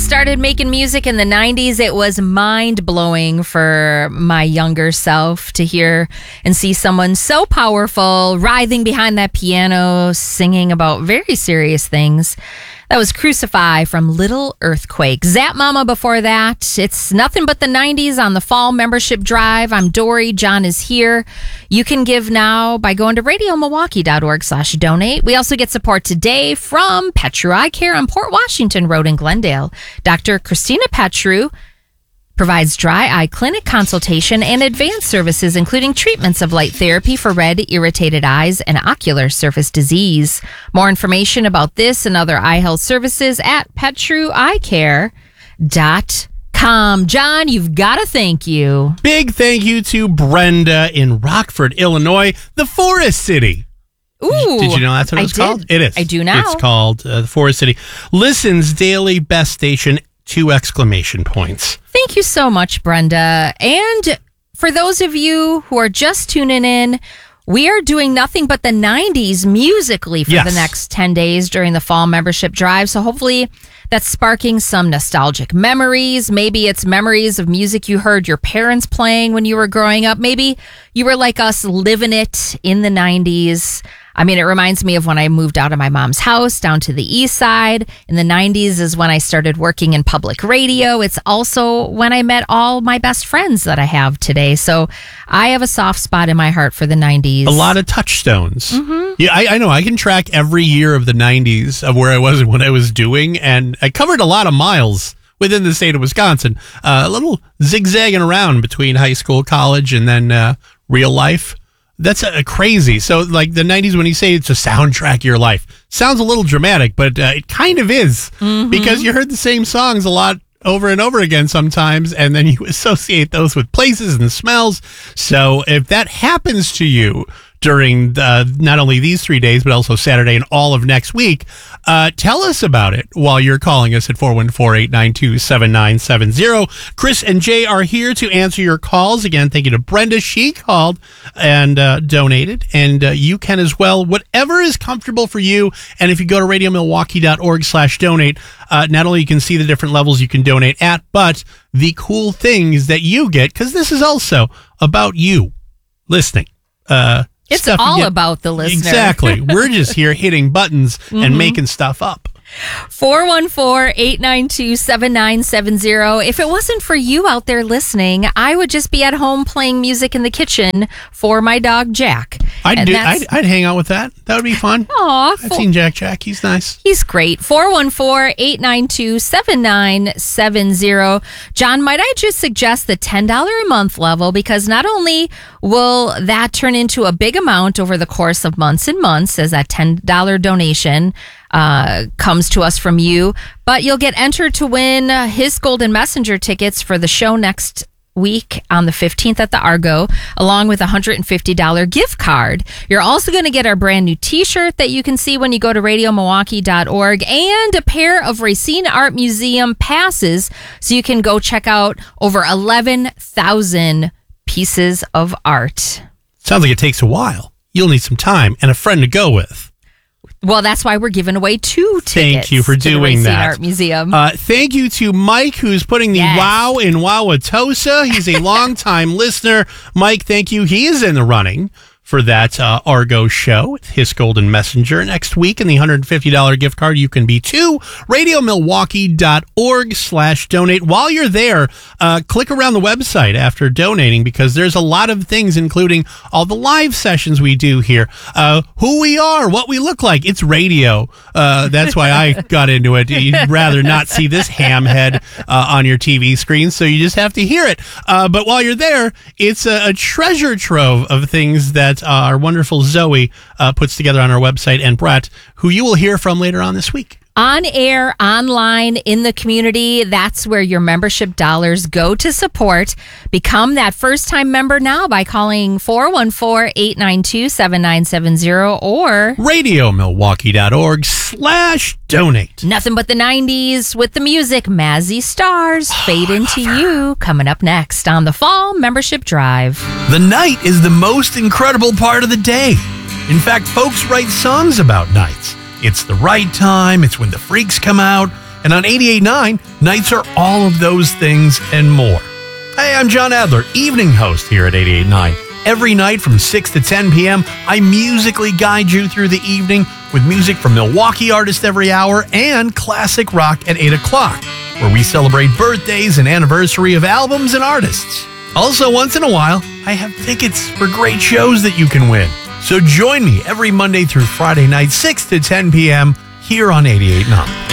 started making music in the 90s, it was mind-blowing for my younger self to hear and see someone so powerful writhing behind that piano, singing about very serious things. That was Crucify from Little Earthquake. Zap Mama before that. It's nothing but the 90s on the fall membership drive. I'm Dory. John is here. You can give now by going to radiomilwaukee.org/donate. We also get support today from Petru Eye Care on Port Washington Road in Glendale. Dr. Christina Petru provides dry eye clinic consultation and advanced services, including treatments of light therapy for red, irritated eyes, and ocular surface disease. More information about this and other eye health services at petrueyecare.com. John, you've got to thank you. Big thank you to Brenda in Rockford, Illinois, the Forest City. Ooh, did you know that's what it's called? It is. I do now. It's called the Forest City. Listens daily, best station, 2 exclamation points. Thank you so much, Brenda. And for those of you who are just tuning in, we are doing nothing but the 90s musically for the next 10 days during the fall membership drive. So hopefully that's sparking some nostalgic memories. Maybe it's memories of music you heard your parents playing when you were growing up. Maybe you were like us living it in the 90s. I mean, it reminds me of when I moved out of my mom's house down to the east side. In the 90s is when I started working in public radio. It's also when I met all my best friends that I have today. So I have a soft spot in my heart for the 90s. A lot of touchstones. Mm-hmm. Yeah, I know. I can track every year of the 90s of where I was and what I was doing. And I covered a lot of miles within the state of Wisconsin. A little zigzagging around between high school, college, and then real life. That's crazy. So, like the 90s, when you say it's a soundtrack of your life, sounds a little dramatic, but it kind of is because you heard the same songs a lot over and over again sometimes, and then you associate those with places and smells. So, if that happens to you during not only these 3 days, but also Saturday and all of next week, tell us about it while you're calling us at 414-892-7970. Chris and Jay are here to answer your calls. Again, thank you to Brenda. She called and donated, and you can as well. Whatever is comfortable for you. And if you go to radiomilwaukee.org/donate, not only you can see the different levels you can donate at, but the cool things that you get, because this is also about you listening. It's all about the listener. Exactly. We're just here hitting buttons and making stuff up. 414-892-7970. If it wasn't for you out there listening, I would just be at home playing music in the kitchen for my dog, Jack. I'd hang out with that. That would be fun. Aw. I've seen Jack. He's nice. He's great. 414-892-7970. John, might I just suggest the $10 a month level, because not only will that turn into a big amount over the course of months and months as that $10 donation comes to us from you, but you'll get entered to win his Golden Messenger tickets for the show next week on the 15th at the Argo, along with a $150 gift card. You're also going to get our brand new t-shirt that you can see when you go to radiomilwaukee.org, and a pair of Racine Art Museum passes so you can go check out over 11,000 pieces of art. Sounds like it takes a while. You'll need some time and a friend to go with. Well, that's why we're giving away 2 tickets. Thank you for doing the that. Art Museum. Thank you to Mike, who's putting the wow in Wauwatosa. He's a longtime listener. Mike, thank you. He is in the running for that Argo show with his Golden Messenger next week, and the $150 gift card you can be to radiomilwaukee.org/donate. While you're there, click around the website after donating, because there's a lot of things, including all the live sessions we do here, who we are, what we look like. It's radio. That's why I got into it. You'd rather not see this hamhead on your TV screen, so you just have to hear it. But while you're there, it's a treasure trove of things that our wonderful Zoe puts together on our website, and Brett, who you will hear from later on this week. On air, online, in the community, that's where your membership dollars go to support. Become that first-time member now by calling 414-892-7970 or radiomilwaukee.org/donate. Nothing but the 90s with the music. Mazzy Stars, Fade Into You, coming up next on the Fall Membership Drive. The night is the most incredible part of the day. In fact, folks write songs about nights. It's the right time. It's when the freaks come out. And on 88.9, nights are all of those things and more. Hey, I'm John Adler, evening host here at 88.9. Every night from 6 to 10 p.m., I musically guide you through the evening with music from Milwaukee artists every hour and classic rock at 8 o'clock, where we celebrate birthdays and anniversary of albums and artists. Also, once in a while, I have tickets for great shows that you can win. So join me every Monday through Friday night, 6 to 10 p.m. here on 88.9.